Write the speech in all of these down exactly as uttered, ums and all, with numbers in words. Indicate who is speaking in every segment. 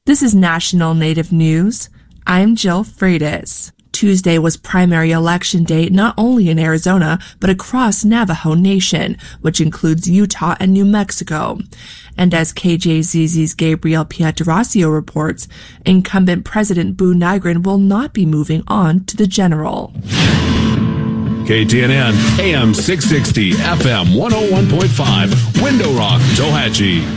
Speaker 1: This is National Native News. I'm Jill Freitas. Tuesday was primary election day not only in Arizona, but across Navajo Nation, which includes Utah and New Mexico. And as K J Z Z's Gabriel Pietrasio reports, incumbent President Boo Nygren will not be moving on to the general.
Speaker 2: K T N N, A M six sixty, F M one oh one point five, Window Rock, Tohatchee.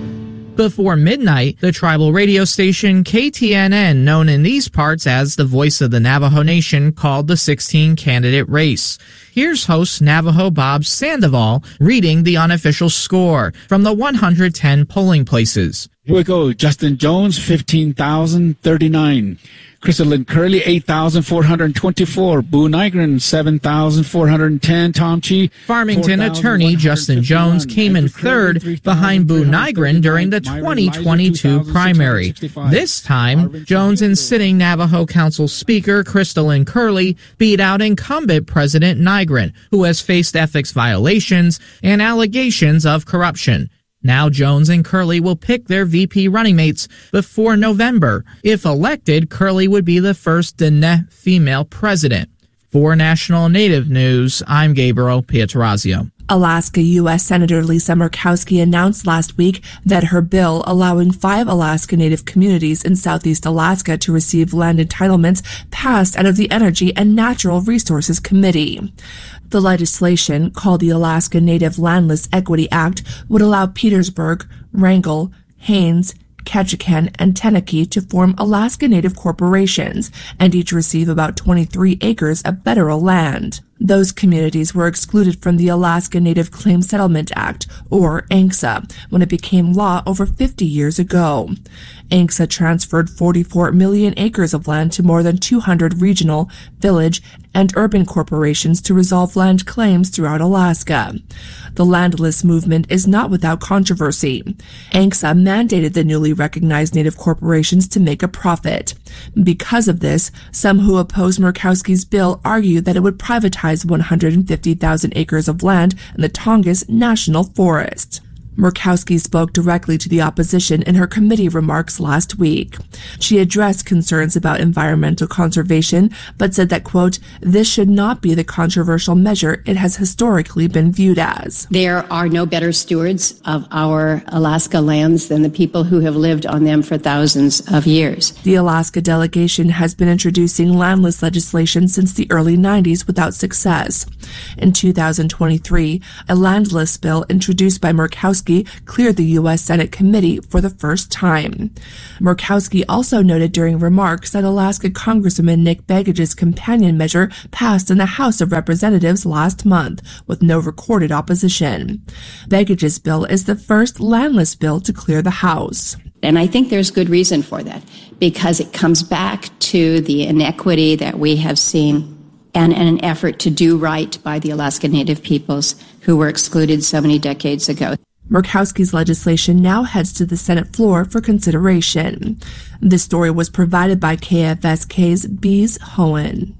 Speaker 3: Before midnight, the tribal radio station K T N N, known in these parts as the voice of the Navajo Nation, called the sixteen candidate race. Here's host Navajo Bob Sandoval reading the unofficial score from the one hundred ten polling places.
Speaker 4: Here we go. Justin Jones, fifteen thousand thirty-nine. Crystalline Curley, eight thousand four hundred twenty-four. Boo Nygren, seven thousand four hundred ten. Tom Chi.
Speaker 3: Farmington attorney Justin Jones came in third behind Boo Nygren during the twenty twenty-two primary. This time, Jones and sitting Navajo Council Speaker Crystalline Curley beat out incumbent President Nygren, who has faced ethics violations and allegations of corruption. Now Jones and Curley will pick their V P running mates before November. If elected, Curley would be the first Diné female president. For National Native News, I'm Gabriel Pietrasio.
Speaker 1: Alaska U S Senator Lisa Murkowski announced last week that her bill allowing five Alaska Native communities in southeast Alaska to receive land entitlements passed out of the Energy and Natural Resources Committee. The legislation, called the Alaska Native Landless Equity Act, would allow Petersburg, Wrangell, Haines, Ketchikan, and Tenakee to form Alaska Native corporations and each receive about twenty-three acres of federal land. Those communities were excluded from the Alaska Native Claims Settlement Act, or A N C S A, when it became law over fifty years ago. A N C S A transferred forty-four million acres of land to more than two hundred regional, village, and urban corporations to resolve land claims throughout Alaska. The landless movement is not without controversy. A N C S A mandated the newly recognized Native corporations to make a profit. Because of this, some who oppose Murkowski's bill argue that it would privatize one hundred fifty thousand acres of land in the Tongass National Forest. Murkowski spoke directly to the opposition in her committee remarks last week. She addressed concerns about environmental conservation, but said that, quote, this should not be the controversial measure it has historically been viewed as.
Speaker 5: There are no better stewards of our Alaska lands than the people who have lived on them for thousands of years.
Speaker 1: The Alaska delegation has been introducing landless legislation since the early nineties without success. In two thousand twenty-three, a landless bill introduced by Murkowski cleared the U S Senate committee for the first time. Murkowski also noted during remarks that Alaska Congressman Nick Begich's companion measure passed in the House of Representatives last month with no recorded opposition. Begich's bill is the first landless bill to clear the House.
Speaker 5: And I think there's good reason for that, because it comes back to the inequity that we have seen and, and an effort to do right by the Alaska Native peoples who were excluded so many decades ago.
Speaker 1: Murkowski's legislation now heads to the Senate floor for consideration. This story was provided by K F S K's Bees Hohen.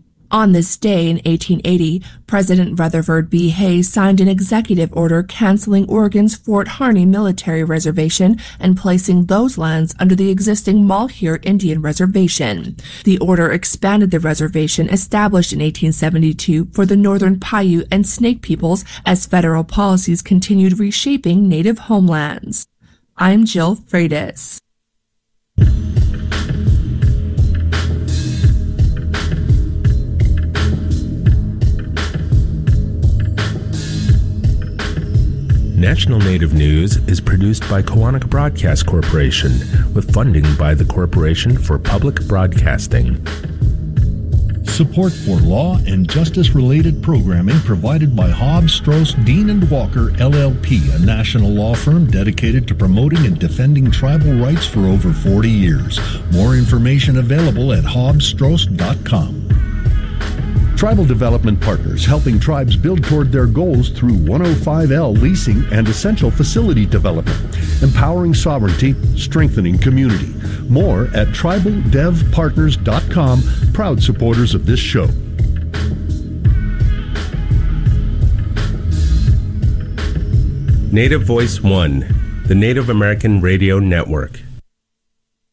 Speaker 1: On this day in eighteen eighty, President Rutherford B. Hayes signed an executive order canceling Oregon's Fort Harney Military Reservation and placing those lands under the existing Malheur Indian Reservation. The order expanded the reservation established in eighteen seventy-two for the Northern Paiute and Snake peoples as federal policies continued reshaping native homelands. I'm Jill Freitas.
Speaker 6: National Native News is produced by Kawanak Broadcast Corporation with funding by the Corporation for Public Broadcasting.
Speaker 7: Support for law and justice-related programming provided by Hobbs, Strauss, Dean and Walker, L L P, a national law firm dedicated to promoting and defending tribal rights for over forty years. More information available at hobbs strauss dot com.
Speaker 8: Tribal Development Partners, helping tribes build toward their goals through one oh five L leasing and essential facility development, empowering sovereignty, strengthening community. More at tribal dev partners dot com, proud supporters of this show.
Speaker 6: Native Voice One, the Native American Radio Network.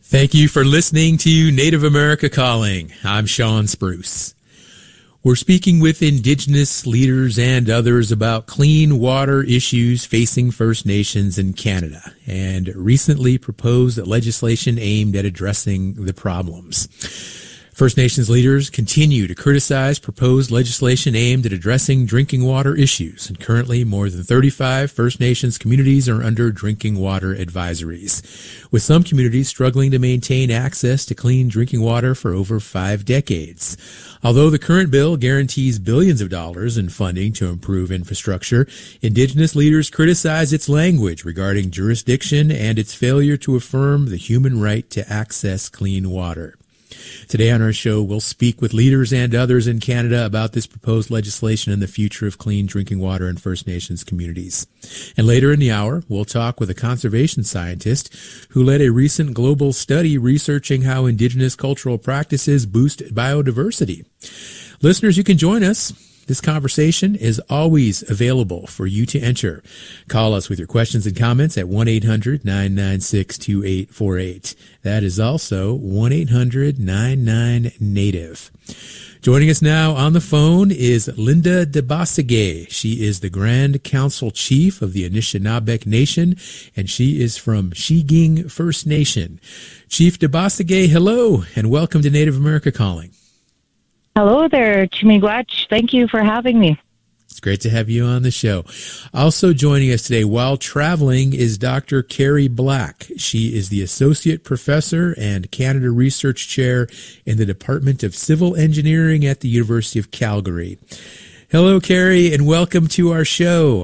Speaker 9: Thank you for listening to Native America Calling. I'm Sean Spruce. We're speaking with Indigenous leaders and others about clean water issues facing First Nations in Canada and recently proposed legislation aimed at addressing the problems. First Nations leaders continue to criticize proposed legislation aimed at addressing drinking water issues, and currently more than thirty-five First Nations communities are under drinking water advisories, with some communities struggling to maintain access to clean drinking water for over five decades. Although the current bill guarantees billions of dollars in funding to improve infrastructure, Indigenous leaders criticize its language regarding jurisdiction and its failure to affirm the human right to access clean water. Today on our show, we'll speak with leaders and others in Canada about this proposed legislation and the future of clean drinking water in First Nations communities. And later in the hour, we'll talk with a conservation scientist who led a recent global study researching how Indigenous cultural practices boost biodiversity. Listeners, you can join us. This conversation is always available for you to enter. Call us with your questions and comments at one eight hundred nine nine six two eight four eight. That is also one eight hundred nine nine native. Joining us now on the phone is Linda Debasige. She is the Grand Council Chief of the Anishinaabeg Nation, and she is from Shiging First Nation. Chief Debasige, hello, and welcome to Native America Calling.
Speaker 10: Hello there, Chimigwach. Thank you for having me.
Speaker 9: It's great to have you on the show. Also joining us today while traveling is Doctor Carrie Black. She is the Associate Professor and Canada Research Chair in the Department of Civil Engineering at the University of Calgary. Hello, Carrie, and welcome to our show.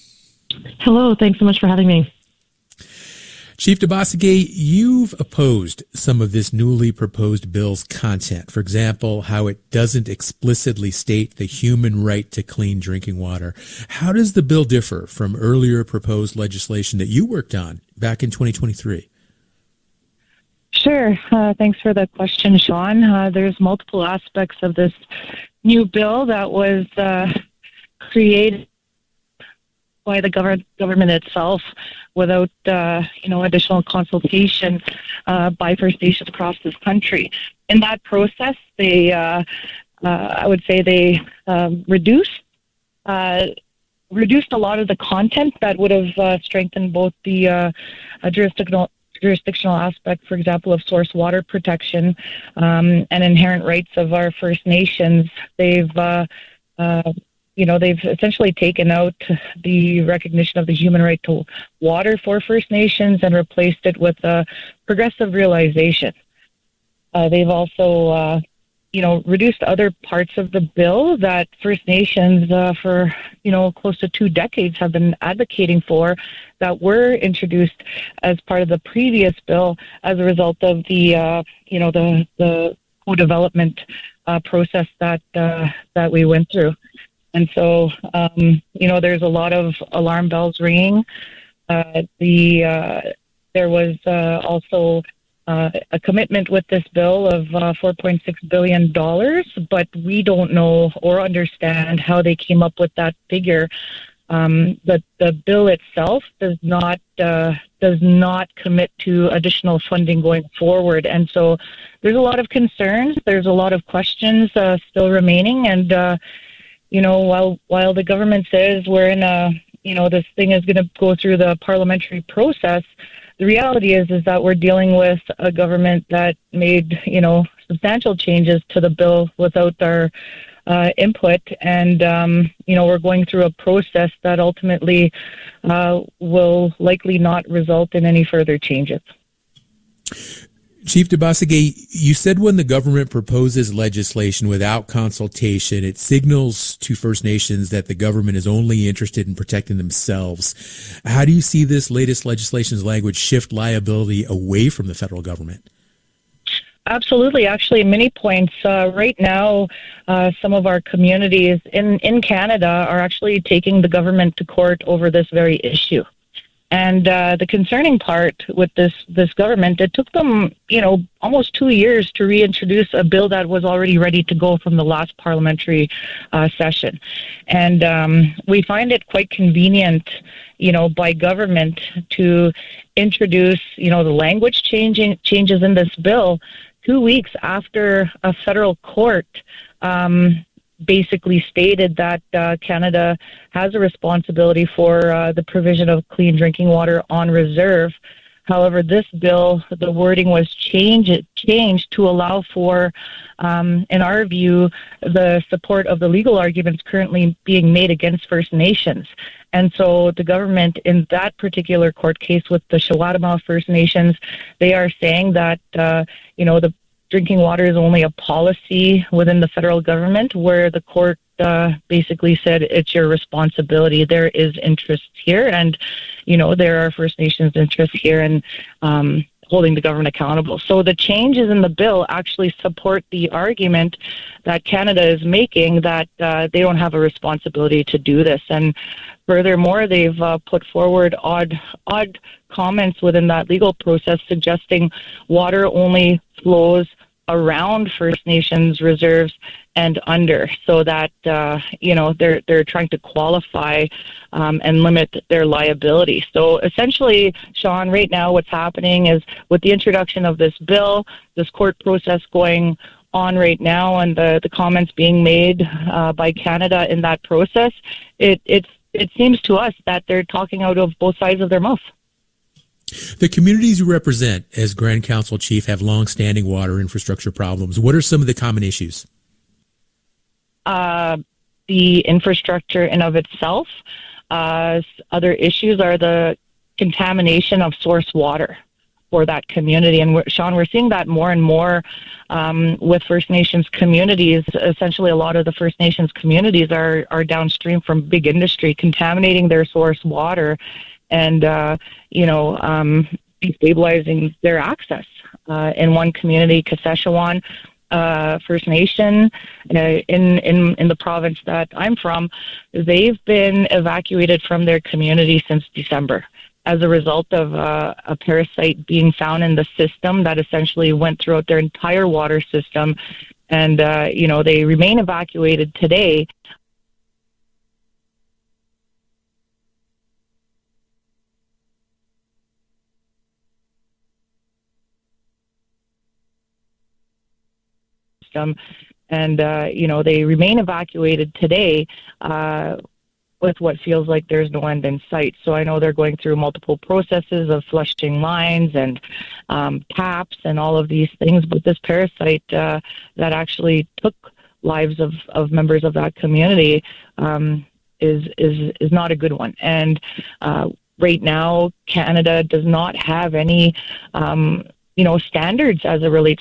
Speaker 10: Hello. Thanks so much for having me.
Speaker 9: Chief Debasige, you've opposed some of this newly proposed bill's content. For example, how it doesn't explicitly state the human right to clean drinking water. How does the bill differ from earlier proposed legislation that you worked on back in twenty twenty-three?
Speaker 10: Sure. Uh, thanks for the question, Sean. Uh, there's multiple aspects of this new bill that was uh, created by the government government itself without uh, you know additional consultation uh, by First Nations across this country. In that process, they uh, uh, I would say they um, reduced uh, reduced a lot of the content that would have uh, strengthened both the uh, uh, jurisdictional jurisdictional aspect, for example, of source water protection um, and inherent rights of our First Nations. They've uh, uh, You know, they've essentially taken out the recognition of the human right to water for First Nations and replaced it with a progressive realization. Uh, they've also, uh, you know, reduced other parts of the bill that First Nations uh, for, you know, close to two decades have been advocating for, that were introduced as part of the previous bill as a result of the, uh, you know, the, the co-development uh, process that, uh, that we went through. And so, um, you know, there's a lot of alarm bells ringing. Uh, the uh, there was uh, also uh, a commitment with this bill of uh, four point six billion dollars, but we don't know or understand how they came up with that figure. Um, but the bill itself does not uh, does not commit to additional funding going forward. And so there's a lot of concerns. There's a lot of questions uh, still remaining. And uh, You know, while while the government says we're in a, you know, this thing is going to go through the parliamentary process, the reality is is that we're dealing with a government that made, you know, substantial changes to the bill without our uh, input, and um, you know, we're going through a process that ultimately uh, will likely not result in any further changes.
Speaker 9: Chief Debasige, you said when the government proposes legislation without consultation, it signals to First Nations that the government is only interested in protecting themselves. How do you see this latest legislation's language shift liability away from the federal government?
Speaker 10: Absolutely. Actually, many points. Uh, right now, uh, some of our communities in, in Canada are actually taking the government to court over this very issue. And uh, the concerning part with this this government, it took them, you know, almost two years to reintroduce a bill that was already ready to go from the last parliamentary uh, session. And um, we find it quite convenient, you know, by government to introduce, you know, the language changing changes in this bill two weeks after a federal court um, basically stated that uh, Canada has a responsibility for uh, the provision of clean drinking water on reserve. However, this bill, the wording was changed, changed to allow for, um, in our view, the support of the legal arguments currently being made against First Nations. And so the government in that particular court case with the Shawatamaw First Nations, they are saying that, uh, you know, the drinking water is only a policy within the federal government, where the court uh, basically said it's your responsibility. There is interest here, and, you know, there are First Nations interests here in um, holding the government accountable. So the changes in the bill actually support the argument that Canada is making that uh, they don't have a responsibility to do this. And furthermore, they've uh, put forward odd, odd comments within that legal process suggesting water only flows around First Nations reserves and under, so that uh, you know they're they're trying to qualify um, and limit their liability. So essentially, Sean, right now what's happening is with the introduction of this bill, this court process going on right now, and the, the comments being made uh, by Canada in that process, it it's it seems to us that they're talking out of both sides of their mouth.
Speaker 9: The communities you represent as Grand Council Chief have long-standing water infrastructure problems. What are some of the common issues?
Speaker 10: Uh, the infrastructure in of itself. Uh, other issues are the contamination of source water for that community. And we're, Sean, we're seeing that more and more um, with First Nations communities. Essentially, a lot of the First Nations communities are, are downstream from big industry, contaminating their source water and, uh, you know, um, destabilizing their access. Uh, in one community, Kashechewan uh, First Nation, uh, in, in, in the province that I'm from, they've been evacuated from their community since December as a result of uh, a parasite being found in the system that essentially went throughout their entire water system. And, uh, you know, they remain evacuated today. And, uh, you know, they remain evacuated today uh, with what feels like there's no end in sight. So I know they're going through multiple processes of flushing lines and um, taps and all of these things. But this parasite uh, that actually took lives of, of members of that community um, is, is, is not a good one. And uh, right now, Canada does not have any um, you know, standards as it relates